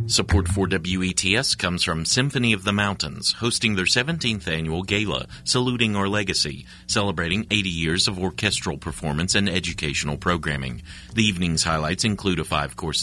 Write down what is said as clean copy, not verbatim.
Support for WETS comes from Symphony of the Mountains, hosting their 17th annual gala, Saluting Our Legacy, celebrating 80 years of orchestral performance and educational programming. The evening's highlights include a 5-course